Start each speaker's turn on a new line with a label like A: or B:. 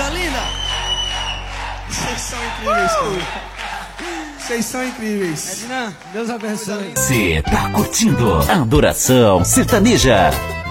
A: coisa linda! Vocês são incríveis, cara. Vocês são incríveis.
B: Edna, Deus abençoe.
C: Você tá curtindo Adoração Sertaneja.